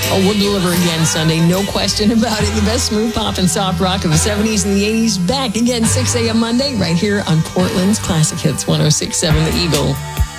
Oh, we'll deliver again Sunday. No question about it. The best smooth pop and soft rock of the 70s and the 80s. Back again 6 a.m. Monday right here on Portland's Classic Hits 106.7 The Eagle.